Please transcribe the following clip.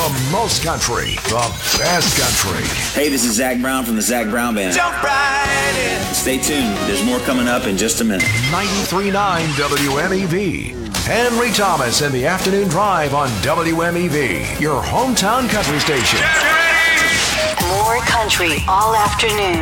The most country, the best country. Hey, this is Zach Brown from the Zach Brown Band. Jump right in. Stay tuned. There's more coming up in just a minute. 93.9 WMEV. Henry Thomas in the afternoon drive on WMEV, your hometown country station. More country all afternoon.